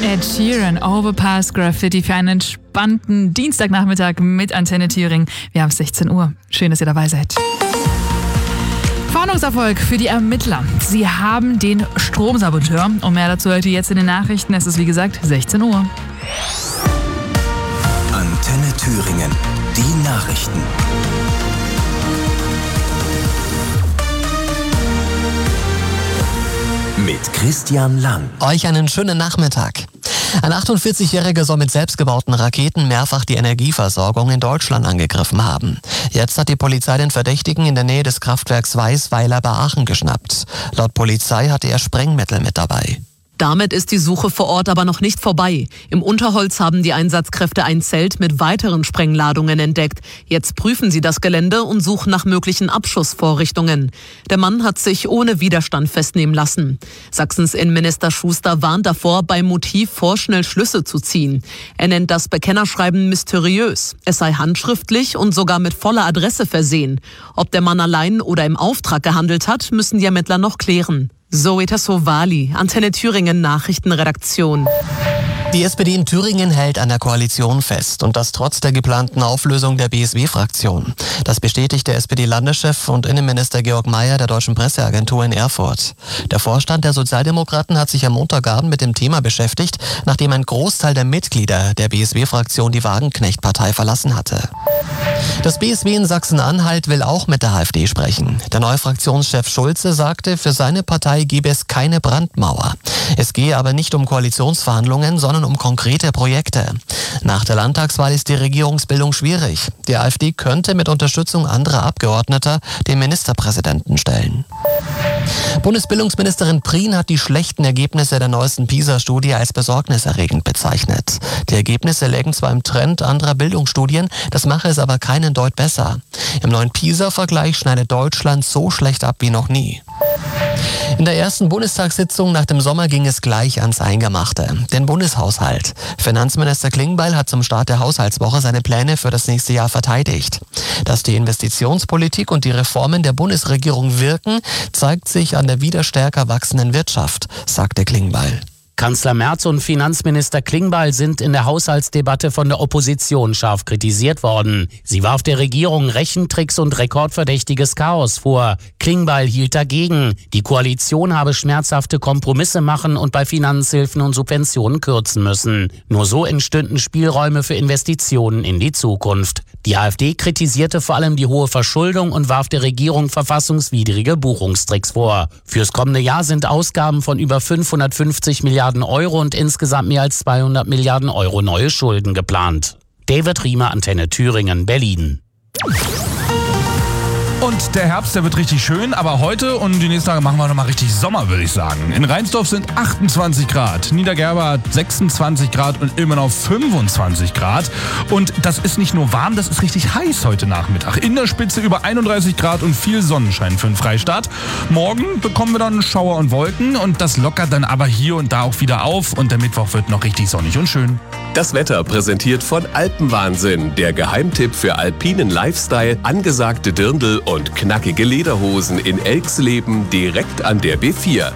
Ed Sheeran, Overpass Graffiti für einen entspannten Dienstagnachmittag mit Antenne Thüringen. Wir haben 16 Uhr. Schön, dass ihr dabei seid. Fahndungserfolg für die Ermittler. Sie haben den Stromsaboteur. Und mehr dazu hört ihr jetzt in den Nachrichten. Es ist wie gesagt 16 Uhr. Antenne Thüringen. Die Nachrichten. Mit Christian Lang. Euch einen schönen Nachmittag. Ein 48-Jähriger soll mit selbstgebauten Raketen mehrfach die Energieversorgung in Deutschland angegriffen haben. Jetzt hat die Polizei den Verdächtigen in der Nähe des Kraftwerks Weißweiler bei Aachen geschnappt. Laut Polizei hatte er Sprengmittel mit dabei. Damit ist die Suche vor Ort aber noch nicht vorbei. Im Unterholz haben die Einsatzkräfte ein Zelt mit weiteren Sprengladungen entdeckt. Jetzt prüfen sie das Gelände und suchen nach möglichen Abschussvorrichtungen. Der Mann hat sich ohne Widerstand festnehmen lassen. Sachsens Innenminister Schuster warnt davor, beim Motiv vorschnell Schlüsse zu ziehen. Er nennt das Bekennerschreiben mysteriös. Es sei handschriftlich und sogar mit voller Adresse versehen. Ob der Mann allein oder im Auftrag gehandelt hat, müssen die Ermittler noch klären. Zoe Tassovali, Antenne Thüringen Nachrichtenredaktion. Die SPD in Thüringen hält an der Koalition fest und das trotz der geplanten Auflösung der BSW-Fraktion. Das bestätigt der SPD-Landeschef und Innenminister Georg Mayer der Deutschen Presseagentur in Erfurt. Der Vorstand der Sozialdemokraten hat sich am Montagabend mit dem Thema beschäftigt, nachdem ein Großteil der Mitglieder der BSW-Fraktion die Wagenknecht-Partei verlassen hatte. Das BSW in Sachsen-Anhalt will auch mit der AfD sprechen. Der neue Fraktionschef Schulze sagte, für seine Partei gebe es keine Brandmauer. Es gehe aber nicht um Koalitionsverhandlungen, sondern um konkrete Projekte. Nach der Landtagswahl ist die Regierungsbildung schwierig. Die AfD könnte mit Unterstützung anderer Abgeordneter den Ministerpräsidenten stellen. Bundesbildungsministerin Prien hat die schlechten Ergebnisse der neuesten PISA-Studie als besorgniserregend bezeichnet. Die Ergebnisse lägen zwar im Trend anderer Bildungsstudien, das mache es aber keinen Deut besser. Im neuen PISA-Vergleich schneidet Deutschland so schlecht ab wie noch nie. In der ersten Bundestagssitzung nach dem Sommer ging es gleich ans Eingemachte, den Bundeshaushalt. Finanzminister Klingbeil hat zum Start der Haushaltswoche seine Pläne für das nächste Jahr verteidigt. Dass die Investitionspolitik und die Reformen der Bundesregierung wirken, zeigt sich an der wieder stärker wachsenden Wirtschaft, sagte Klingbeil. Kanzler Merz und Finanzminister Klingbeil sind in der Haushaltsdebatte von der Opposition scharf kritisiert worden. Sie warf der Regierung Rechentricks und rekordverdächtiges Chaos vor. Klingbeil hielt dagegen. Die Koalition habe schmerzhafte Kompromisse machen und bei Finanzhilfen und Subventionen kürzen müssen. Nur so entstünden Spielräume für Investitionen in die Zukunft. Die AfD kritisierte vor allem die hohe Verschuldung und warf der Regierung verfassungswidrige Buchungstricks vor. Fürs kommende Jahr sind Ausgaben von über 550 Milliarden Euro und insgesamt mehr als 200 Milliarden Euro neue Schulden geplant. David Riemer, Antenne Thüringen, Berlin. Und der Herbst, der wird richtig schön, aber heute und die nächsten Tage machen wir nochmal richtig Sommer, würde ich sagen. In Reinsdorf sind 28 Grad, Niedergerber hat 26 Grad und Ilmenau 25 Grad. Und das ist nicht nur warm, das ist richtig heiß heute Nachmittag. In der Spitze über 31 Grad und viel Sonnenschein für den Freistaat. Morgen bekommen wir dann Schauer und Wolken und das lockert dann aber hier und da auch wieder auf und der Mittwoch wird noch richtig sonnig und schön. Das Wetter präsentiert von Alpenwahnsinn, der Geheimtipp für alpinen Lifestyle, angesagte Dirndl und knackige Lederhosen in Elxleben direkt an der B4.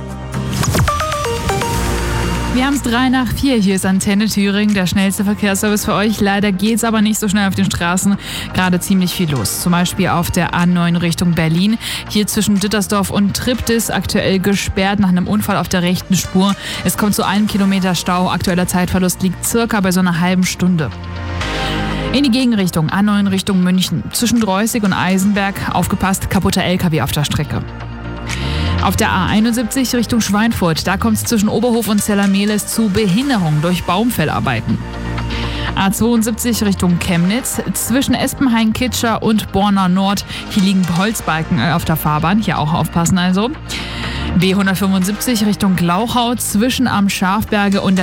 Wir haben es 3:04. Hier ist Antenne Thüringen, der schnellste Verkehrsservice für euch. Leider geht es aber nicht so schnell auf den Straßen. Gerade ziemlich viel los. Zum Beispiel auf der A9 Richtung Berlin. Hier zwischen Dittersdorf und Triptis aktuell gesperrt nach einem Unfall auf der rechten Spur. Es kommt zu 1 Kilometer Stau. Aktueller Zeitverlust liegt circa bei so einer halben Stunde. In die Gegenrichtung, A9 Richtung München. Zwischen Dreußig und Eisenberg, aufgepasst, kaputter LKW auf der Strecke. Auf der A71 Richtung Schweinfurt, da kommt es zwischen Oberhof und Zellermehles zu Behinderung durch Baumfellarbeiten. A72 Richtung Chemnitz, zwischen Espenhain-Kitscher und Borna Nord, hier liegen Holzbalken auf der Fahrbahn, hier auch aufpassen also. B175 Richtung Glauchau, zwischen am Schafberge und